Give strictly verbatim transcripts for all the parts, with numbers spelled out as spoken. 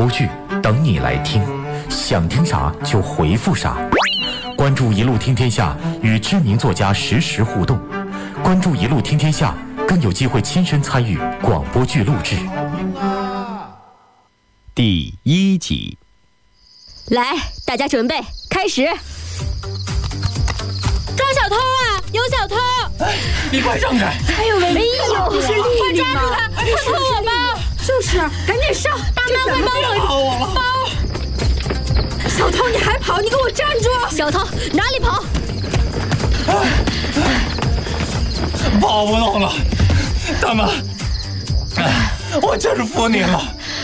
播剧等你来听，想听啥就回复啥。关注一路听天下，与知名作家实时互动。关注一路听天下，更有机会亲身参与广播剧录制。 第一集， 来，大家准备开始。 抓小偷啊！有小偷！ 哎，你快让开！ 哎呦喂， 没有， 不是丽丽吗？快抓住他！他偷我包！ 就是，赶紧上！ 大妈，快帮我我包！ 小偷，你还跑？你给我站住！ 小偷哪里跑？ 跑不动了，大妈，我真是服你了。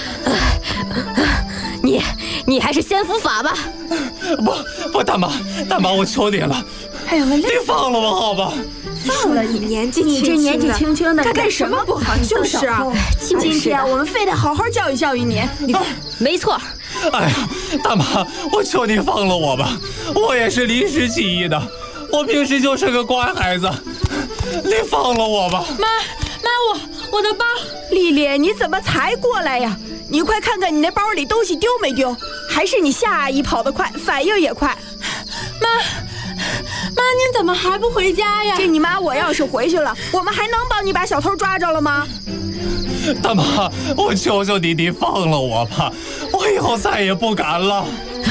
你你还是先伏法吧。 不不，大妈大妈，我求你了， 哎呦，你放了我好吧？ 放了你，年纪你这年纪轻轻的， 他干什么不好？就是啊， 今天我们非得好好教育教育你。你没错。 哎呀，大妈，我求你放了我吧，我也是临时起意的，我平时就是个乖孩子，你放了我吧。 妈妈，我我的包。 丽丽，你怎么才过来呀？你快看看你那包里东西丢没丢？还是你夏阿姨跑得快，反应也快？ 妈妈，您怎么还不回家呀？ 这你妈我要是回去了，我们还能帮你把小偷抓着了吗？ 大妈，我求求你，你放了我吧，我以后再也不敢了。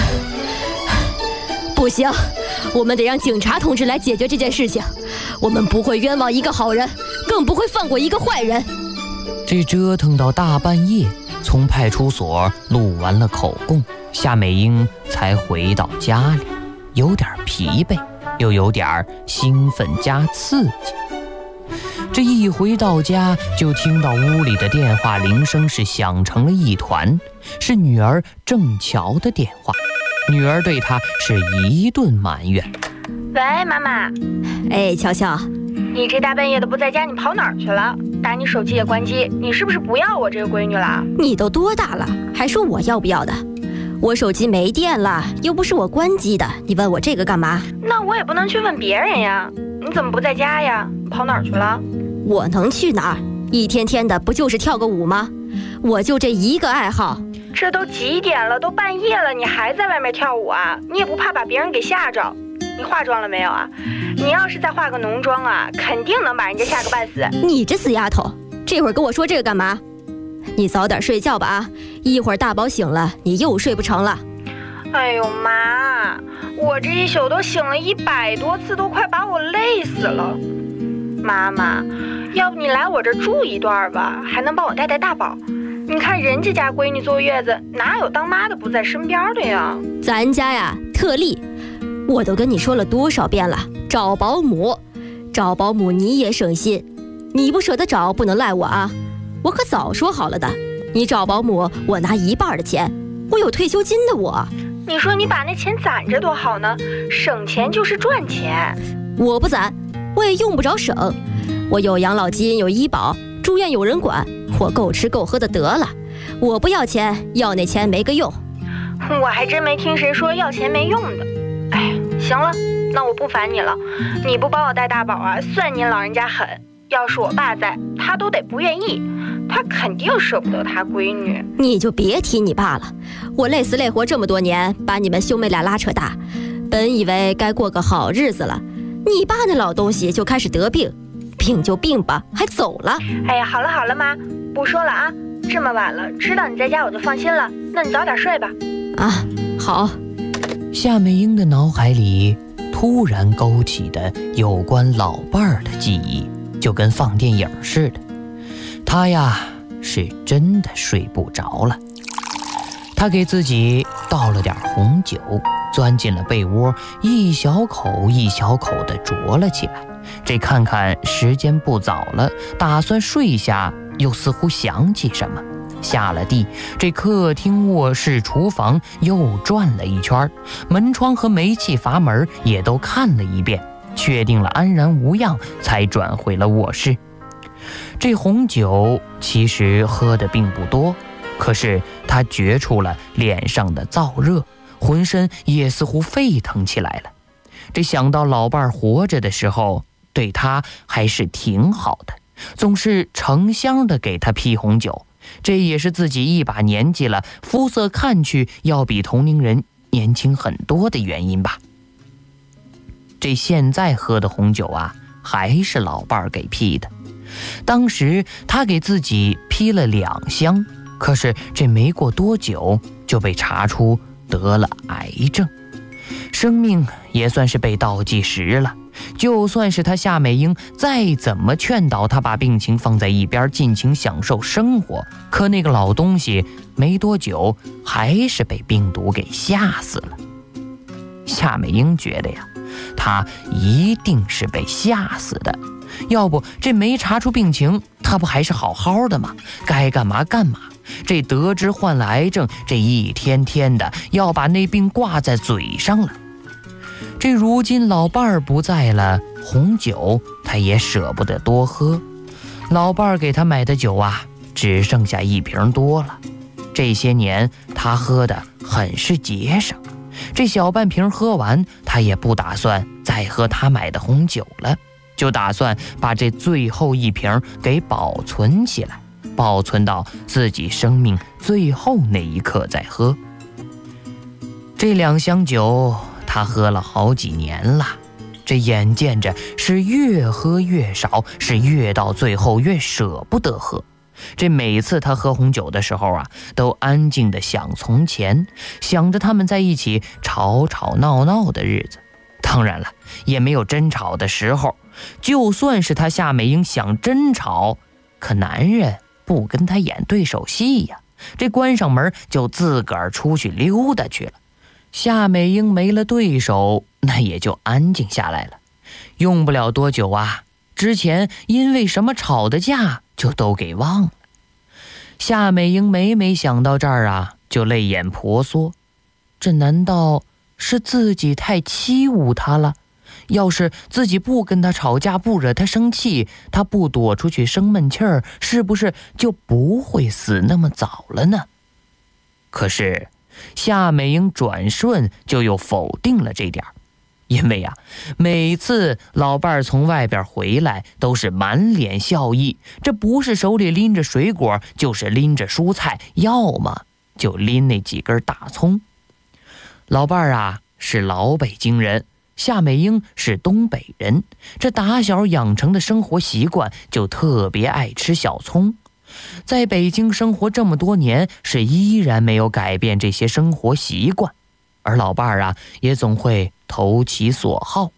不行，我们得让警察同志来解决这件事情。我们不会冤枉一个好人，更不会放过一个坏人。 这折腾到大半夜，从派出所录完了口供，夏美英才回到家里，有点疲惫，又有点兴奋加刺激。这一回到家，就听到屋里的电话铃声是响成了一团，是女儿郑乔的电话。女儿对她是一顿埋怨。 喂，妈妈。 哎，乔乔， 你这大半夜的不在家，你跑哪儿去了？打你手机也关机，你是不是不要我这个闺女了？ 你都多大了，还说我要不要的？我手机没电了，又不是我关机的，你问我这个干嘛？ 那我也不能去问别人呀。你怎么不在家呀？你跑哪儿去了？ 我能去哪儿？一天天的不就是跳个舞吗？我就这一个爱好。 这都几点了，都半夜了，你还在外面跳舞啊？你也不怕把别人给吓着？你化妆了没有啊？你要是再化个浓妆啊，肯定能把人家吓个半死。 你这死丫头，这会儿跟我说这个干嘛？你早点睡觉吧啊！一会儿大宝醒了，你又睡不成了。 哎呦妈，我这一宿都醒了一百多次，都快把我累死了。妈妈，要不你来我这儿住一段吧，还能帮我带带大宝。你看人家家闺女坐月子，哪有当妈的不在身边的呀？ 咱家呀特例，我都跟你说了多少遍了，找保姆，找保姆你也省心，你不舍得找不能赖我啊，我可早说好了的，你找保姆我拿一半的钱，我有退休金的我。 你说你把那钱攒着多好呢，省钱就是赚钱。 我不攒，我也用不着省，我有养老金，有医保，住院有人管，我够吃够喝的得了，我不要钱，要那钱没个用。 我还真没听谁说要钱没用的。哎，行了，那我不烦你了，你不帮我带大宝啊，算您老人家狠。要是我爸在，他都得不愿意，他肯定舍不得他闺女。 你就别提你爸了，我累死累活这么多年，把你们兄妹俩拉扯大，本以为该过个好日子了，你爸那老东西就开始得病，病就病吧，还走了。 哎呀，好了好了妈，不说了啊，这么晚了，知道你在家我就放心了，那你早点睡吧。 啊，好。 夏美英的脑海里突然勾起的有关老伴儿的记忆，就跟放电影似的，她呀是真的睡不着了。她给自己倒了点红酒，钻进了被窝，一小口一小口地啄了起来。这看看时间不早了，打算睡下，又似乎想起什么，下了地，这客厅、卧室、厨房又转了一圈，门窗和煤气阀门也都看了一遍，确定了安然无恙，才转回了卧室。这红酒其实喝的并不多，可是他觉出了脸上的燥热，浑身也似乎沸腾起来了。这想到老伴儿活着的时候对他还是挺好的，总是成箱的给他批红酒， 这也是自己一把年纪了，肤色看去要比同龄人年轻很多的原因吧。这现在喝的红酒啊，还是老伴儿给批的。当时他给自己批了两箱，可是这没过多久就被查出得了癌症，生命也算是被倒计时了。就算是他夏美英再怎么劝导他把病情放在一边，尽情享受生活，可那个老东西没多久还是被病毒给吓死了。夏美英觉得呀，他一定是被吓死的，要不这没查出病情，他不还是好好的吗？该干嘛干嘛。这得知患了癌症，这一天天的要把那病挂在嘴上了。这如今老伴儿不在了，红酒他也舍不得多喝。老伴儿给他买的酒啊，只剩下一瓶多了。这些年他喝的很是节省，这小半瓶喝完，他也不打算再喝他买的红酒了，就打算把这最后一瓶给保存起来，保存到自己生命最后那一刻再喝。这两箱酒他喝了好几年了，这眼见着是越喝越少，是越到最后越舍不得喝。这每次他喝红酒的时候啊，都安静地想从前，想着他们在一起吵吵闹闹的日子。当然了，也没有争吵的时候，就算是他夏美英想争吵，可男人不跟他演对手戏呀，这关上门就自个儿出去溜达去了。夏美英没了对手，那也就安静下来了。用不了多久啊，之前因为什么吵的架就都给忘了。夏美英每每想到这儿啊，就泪眼婆娑。这难道是自己太欺侮他了？要是自己不跟他吵架，不惹他生气，他不躲出去生闷气儿，是不是就不会死那么早了呢？可是夏美英转瞬就又否定了这点，因为呀、啊，每次老伴儿从外边回来都是满脸笑意，这不是手里拎着水果，就是拎着蔬菜，要么就拎那几根大葱。老伴儿啊是老北京人，夏美英是东北人，这打小养成的生活习惯就特别爱吃小葱。在北京生活这么多年，是依然没有改变这些生活习惯，而老伴儿啊也总会投其所好。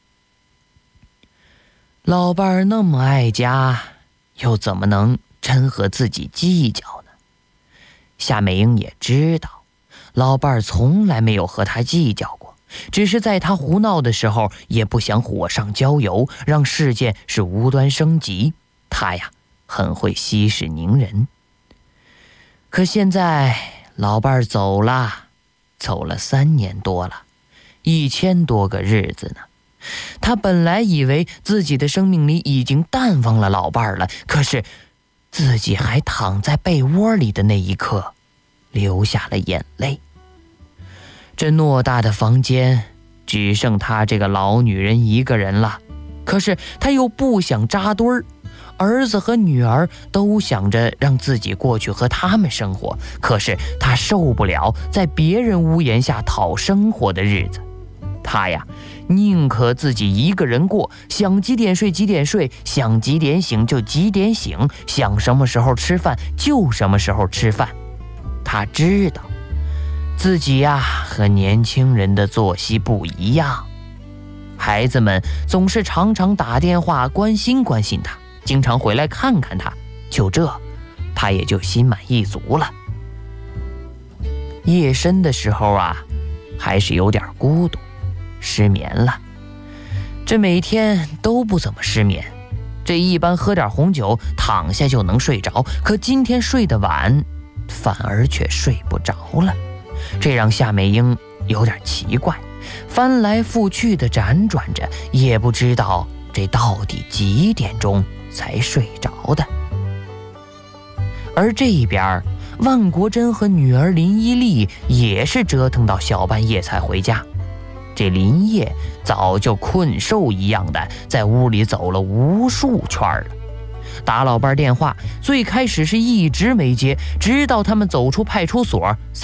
老伴儿那么爱家，又怎么能真和自己计较呢？夏美英也知道，老伴儿从来没有和他计较过，只是在他胡闹的时候，也不想火上浇油，让事件是无端升级。他呀很会息事宁人。可现在老伴儿走了，走了三年多了，一千多个日子呢。他本来以为自己的生命里已经淡忘了老伴儿了，可是自己还躺在被窝里的那一刻，流下了眼泪。这偌大的房间，只剩他这个老女人一个人了，可是他又不想扎堆儿。儿子和女儿都想着让自己过去和他们生活，可是他受不了在别人屋檐下讨生活的日子。他呀，宁可自己一个人过，想几点睡几点睡，想几点醒就几点醒，想什么时候吃饭就什么时候吃饭。他知道自己呀和年轻人的作息不一样，孩子们总是常常打电话关心关心他，经常回来看看他，就这他也就心满意足了。夜深的时候啊，还是有点孤独，失眠了。这每天都不怎么失眠，这一般喝点红酒躺下就能睡着，可今天睡得晚，反而却睡不着了。这让夏美英有点奇怪，翻来覆去的辗转着，也不知道这到底几点钟才睡着的。而这一边，万国珍和女儿林依丽也是折腾到小半夜才回家。这林叶早就困兽一样的在屋里走了无数圈了， 打老伴儿电话，最开始是一直没接，直到他们走出派出所，